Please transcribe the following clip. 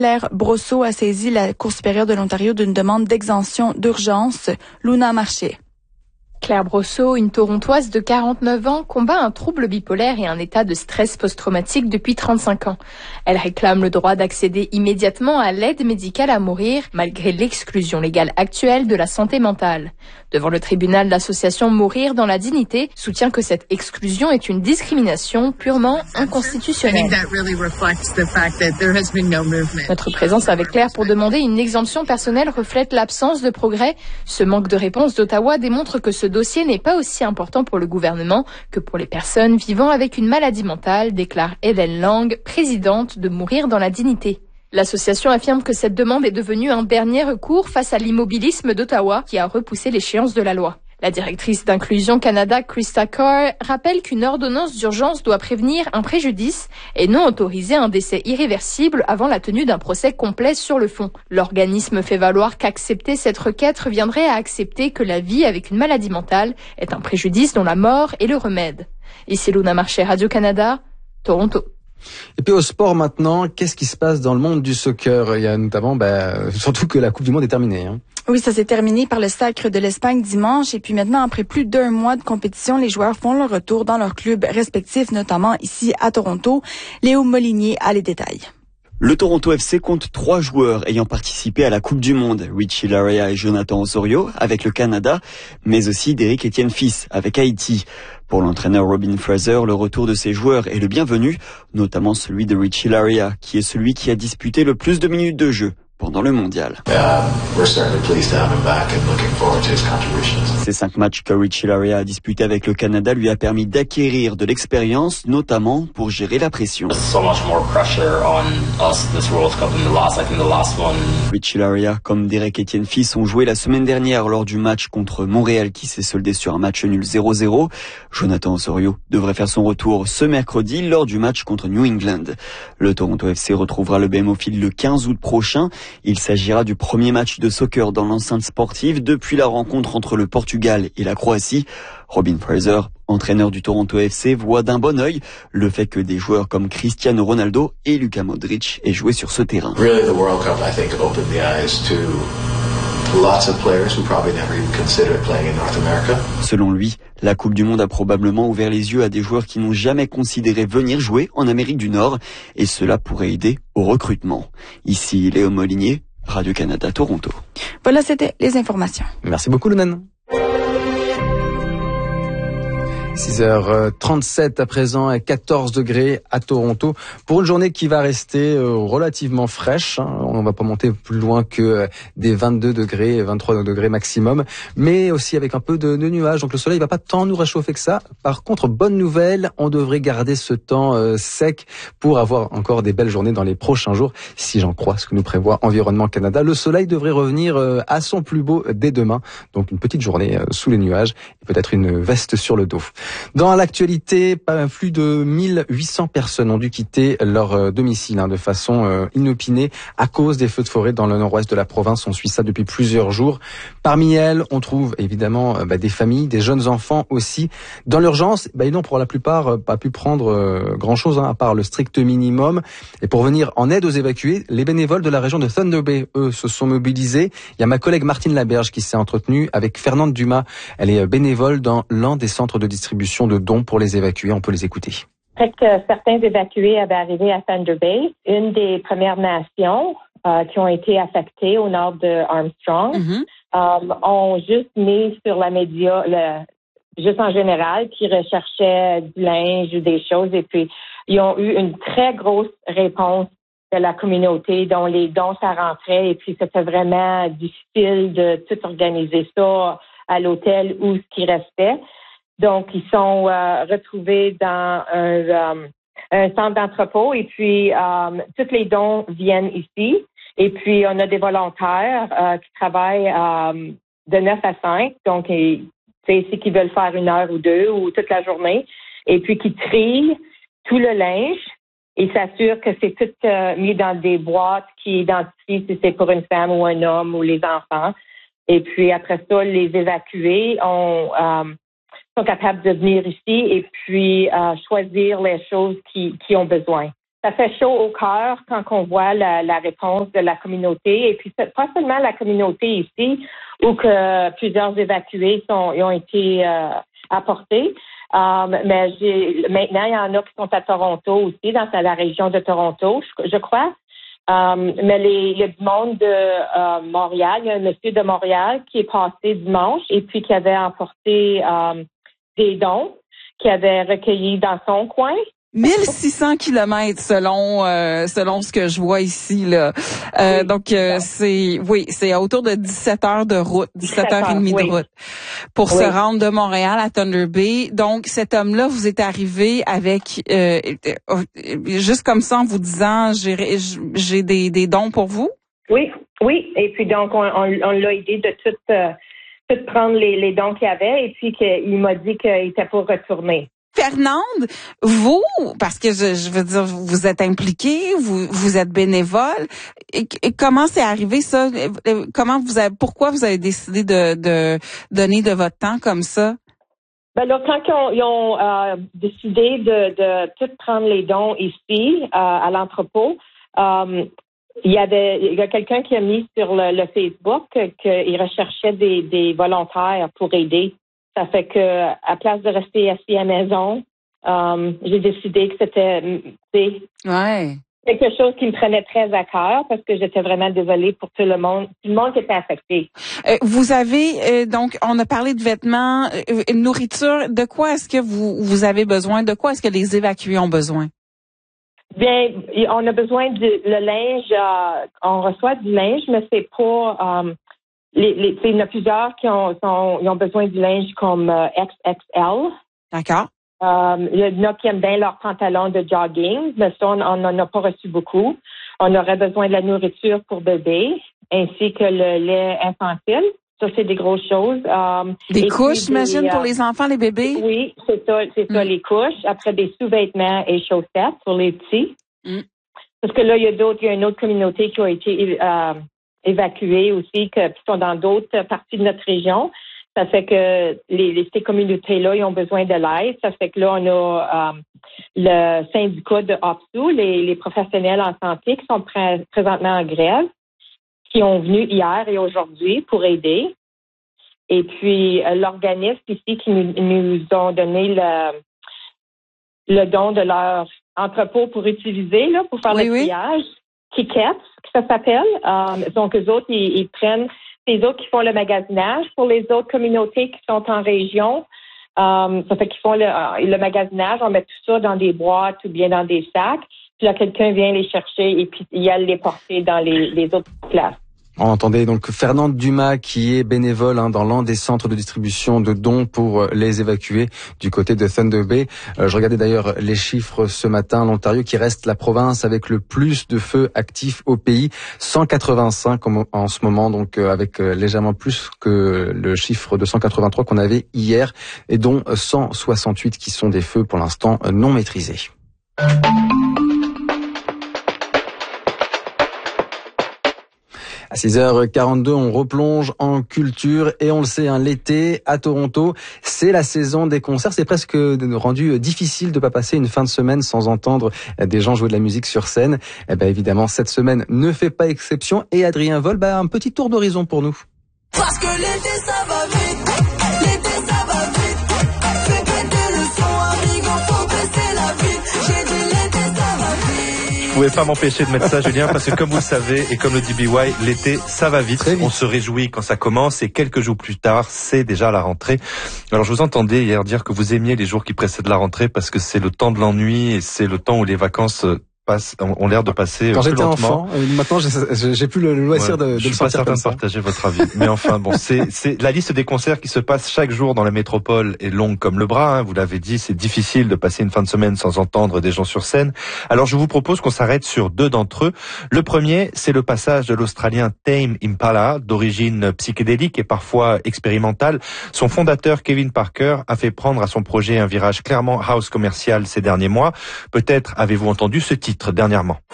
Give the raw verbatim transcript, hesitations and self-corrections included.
Claire Brosseau a saisi la Cour supérieure de l'Ontario d'une demande d'exemption d'urgence. Luna Marché. Claire Brosseau, une Torontoise de quarante-neuf ans, combat un trouble bipolaire et un état de stress post-traumatique depuis trente-cinq ans. Elle réclame le droit d'accéder immédiatement à l'aide médicale à mourir, malgré l'exclusion légale actuelle de la santé mentale. Devant le tribunal, l'association Mourir dans la dignité soutient que cette exclusion est une discrimination purement inconstitutionnelle. Notre présence avec Claire pour demander une exemption personnelle reflète l'absence de progrès. Ce manque de réponse d'Ottawa démontre que ce dossier n'est pas aussi important pour le gouvernement que pour les personnes vivant avec une maladie mentale, déclare Eden Lang, présidente de Mourir dans la dignité. L'association affirme que cette demande est devenue un dernier recours face à l'immobilisme d'Ottawa qui a repoussé l'échéance de la loi. La directrice d'Inclusion Canada, Krista Carr, rappelle qu'une ordonnance d'urgence doit prévenir un préjudice et non autoriser un décès irréversible avant la tenue d'un procès complet sur le fond. L'organisme fait valoir qu'accepter cette requête reviendrait à accepter que la vie avec une maladie mentale est un préjudice dont la mort est le remède. Ici Luna Marché, Radio-Canada, Toronto. Et puis au sport maintenant, qu'est-ce qui se passe dans le monde du soccer? Il y a notamment, bah, surtout que la Coupe du Monde est terminée. Hein. Oui, ça s'est terminé par le sacre de l'Espagne dimanche. Et puis maintenant, après plus d'un mois de compétition, les joueurs font leur retour dans leurs clubs respectifs, notamment ici à Toronto. Léo Molinier a les détails. Le Toronto F C compte trois joueurs ayant participé à la Coupe du Monde. Richie Laryea et Jonathan Osorio avec le Canada, mais aussi Derrick Etienne Fils avec Haïti. Pour l'entraîneur Robin Fraser, le retour de ces joueurs est le bienvenu, notamment celui de Richie Laryea, qui est celui qui a disputé le plus de minutes de jeu pendant le mondial. Ces cinq matchs que Richie Laryea a disputés avec le Canada lui a permis d'acquérir de l'expérience, notamment pour gérer la pression. Richie Laryea, comme Derrick Etienne Fils, ont joué la semaine dernière lors du match contre Montréal qui s'est soldé sur un match nul zéro zéro. Jonathan Osorio devrait faire son retour ce mercredi lors du match contre New England. Le Toronto F C retrouvera le B M O Field le quinze août prochain. Il s'agira du premier match de soccer dans l'enceinte sportive depuis la rencontre entre le Portugal et la Croatie. Robin Fraser, entraîneur du Toronto F C, voit d'un bon œil le fait que des joueurs comme Cristiano Ronaldo et Luka Modric aient joué sur ce terrain. Really, the World Cup, I think, opened the eyes to lots of players who probably never even considered playing in North America. Selon lui, la Coupe du Monde a probablement ouvert les yeux à des joueurs qui n'ont jamais considéré venir jouer en Amérique du Nord, et cela pourrait aider au recrutement. Ici, Léo Molinier, Radio-Canada, Toronto. Voilà, c'était les informations. Merci beaucoup, Lunan. six heures trente-sept à présent, à quatorze degrés à Toronto, pour une journée qui va rester relativement fraîche. On va pas monter plus loin que des vingt-deux degrés, vingt-trois degrés maximum, mais aussi avec un peu de, de nuages. Donc le soleil va pas tant nous réchauffer que ça. Par contre, bonne nouvelle, on devrait garder ce temps euh, sec pour avoir encore des belles journées dans les prochains jours, si j'en crois ce que nous prévoit Environnement Canada. Le soleil devrait revenir euh, à son plus beau dès demain. Donc une petite journée euh, sous les nuages et peut-être une veste sur le dos. Dans l'actualité, plus de mille huit cents personnes ont dû quitter leur domicile hein, de façon euh, inopinée à cause des feux de forêt dans le nord-ouest de la province. On suit ça depuis plusieurs jours. Parmi elles, on trouve évidemment euh, bah, des familles, des jeunes enfants aussi. Dans l'urgence, bah, ils n'ont pour la plupart euh, pas pu prendre euh, grand-chose hein, à part le strict minimum. Et pour venir en aide aux évacués, les bénévoles de la région de Thunder Bay, eux, se sont mobilisés. Il y a ma collègue Martine Laberge qui s'est entretenue avec Fernande Dumas. Elle est bénévole dans l'un des centres de distribution de dons pour les évacués. On peut les écouter. Fait que certains évacués avaient arrivé à Thunder Bay, une des Premières Nations euh, qui ont été affectées au nord de Armstrong, mm-hmm. euh, ont juste mis sur la média, le, juste en général, qui recherchaient du linge ou des choses, et puis ils ont eu une très grosse réponse de la communauté, dont les dons ça rentrait, et puis c'était vraiment difficile de tout organiser ça à l'hôtel où ce qui restait. Donc, ils sont euh, retrouvés dans un, euh, un centre d'entrepôt et puis euh, tous les dons viennent ici. Et puis, on a des volontaires euh, qui travaillent euh, de neuf à cinq. Donc, c'est ici qu'ils veulent faire une heure ou deux ou toute la journée. Et puis, qui trient tout le linge et s'assurent que c'est tout euh, mis dans des boîtes qui identifient si c'est pour une femme ou un homme ou les enfants. Et puis, après ça, les évacués ont... Euh, sont capables de venir ici et puis euh, choisir les choses qui, qui ont besoin. ça fait chaud au cœur quand on voit la, la réponse de la communauté. Et puis, c'est pas seulement la communauté ici, où que plusieurs évacués sont, ont été euh, apportés. Um, mais j'ai, maintenant, il y en a qui sont à Toronto aussi, dans la région de Toronto, je, je crois. Um, mais les, il y a du monde de euh, Montréal. Il y a un monsieur de Montréal qui est passé dimanche et puis qui avait emporté um, des dons qu'il avait recueillis dans son coin. mille six cents kilomètres selon euh, selon ce que je vois ici là. Euh, oui, donc euh, c'est oui, c'est autour de dix-sept heures de route, dix-sept heures trente oui. de route pour oui. se rendre de Montréal à Thunder Bay. Donc cet homme-là, vous êtes arrivé avec euh, juste comme ça en vous disant j'ai j'ai des des dons pour vous? Oui, oui, et puis donc on on, on l'a aidé de tout euh, tout prendre les les dons qu'il avait et puis qu'il m'a dit qu'il était pour retourner. Fernande, vous, parce que je, je veux dire, vous êtes impliquée, vous, vous êtes bénévole. Et, et comment c'est arrivé ça? Comment vous avez, pourquoi vous avez décidé de, de donner de votre temps comme ça? Ben là, quand ils ont, ils ont euh, décidé de, de tout prendre les dons ici, euh, à l'entrepôt, euh, il y avait, il y a quelqu'un qui a mis sur le, le Facebook qu'il recherchait des, des volontaires pour aider. Ça fait que, à place de rester assis à la maison, um, j'ai décidé que c'était, ouais. quelque chose qui me prenait très à cœur parce que j'étais vraiment désolée pour tout le monde, tout le monde qui était affecté. Euh, vous avez euh, donc, on a parlé de vêtements, euh, nourriture. De quoi est-ce que vous vous avez besoin? De quoi est-ce que les évacués ont besoin? Bien, on a besoin du le linge. Euh, on reçoit du linge, mais c'est pas. Um, Les, les, il y en a plusieurs qui ont, sont, ils ont besoin du linge comme euh, X X L. D'accord. Euh, il y en a qui aiment bien leurs pantalons de jogging, mais ça, on n'en a pas reçu beaucoup. On aurait besoin de la nourriture pour bébé, ainsi que le lait infantile. Ça, c'est des grosses choses. Euh, des couches, j'imagine, euh, pour les enfants, les bébés? Oui, c'est ça, c'est mm. ça, les couches. Après, des sous-vêtements et chaussettes pour les petits. Mm. Parce que là, il y a d'autres, il y a une autre communauté qui a été... Euh, évacués aussi, que, qui sont dans d'autres parties de notre région. Ça fait que les, les ces communautés-là, ils ont besoin de l'aide. Ça fait que là, on a euh, le syndicat de O P S U, les, les professionnels en santé qui sont pr- présentement en grève, qui ont venu hier et aujourd'hui pour aider. Et puis, euh, l'organisme ici qui nous, nous ont donné le, le don de leur entrepôt pour utiliser, là, pour faire oui, le triage. Oui. Tickets, ça s'appelle. Euh, donc, eux autres, ils, ils prennent, c'est eux autres qui font le magasinage pour les autres communautés qui sont en région. Euh, ça fait qu'ils font le, le magasinage, on met tout ça dans des boîtes ou bien dans des sacs. Puis là, quelqu'un vient les chercher et puis il y a les porter dans les, les autres places. On entendait donc Fernande Dumas qui est bénévole hein, dans l'un des centres de distribution de dons pour les évacués du côté de Thunder Bay. Euh, je regardais d'ailleurs les chiffres ce matin. L'Ontario qui reste la province avec le plus de feux actifs au pays, cent quatre-vingt-cinq en ce moment, donc euh, avec euh, légèrement plus que le chiffre de cent quatre-vingt-trois qu'on avait hier, et dont cent soixante-huit qui sont des feux pour l'instant non maîtrisés. À six heures quarante-deux, on replonge en culture et on le sait, hein, l'été à Toronto, c'est la saison des concerts. C'est presque rendu difficile de pas passer une fin de semaine sans entendre des gens jouer de la musique sur scène. Eh ben évidemment, cette semaine ne fait pas exception et Adrien Vol, bah, un petit tour d'horizon pour nous. Parce que l'été ça va vite, l'été ça va vite. Fais péter le son, amigo, faut baisser la vie. J'ai dit l'été ça va vite. Vous pouvez pas m'empêcher de mettre ça, Julien, parce que comme vous le savez, et comme le dit B Y, l'été, ça va vite. vite. On se réjouit quand ça commence, et quelques jours plus tard, c'est déjà la rentrée. Alors, je vous entendais hier dire que vous aimiez les jours qui précèdent la rentrée, parce que c'est le temps de l'ennui, et c'est le temps où les vacances passe, ont l'air de passer quand plus j'étais lentement. enfant, maintenant j'ai, j'ai plus le loisir ouais, de, de je le suis pas sortir certain comme de ça. partager votre avis, mais enfin bon, c'est c'est la liste des concerts qui se passent chaque jour dans la métropole est longue comme le bras. Hein, vous l'avez dit, c'est difficile de passer une fin de semaine sans entendre des gens sur scène. Alors je vous propose qu'on s'arrête sur deux d'entre eux. Le premier, c'est le passage de l'Australien Tame Impala, d'origine psychédélique et parfois expérimentale. Son fondateur Kevin Parker a fait prendre à son projet un virage clairement house commercial ces derniers mois. Peut-être avez-vous entendu ce titre dernièrement.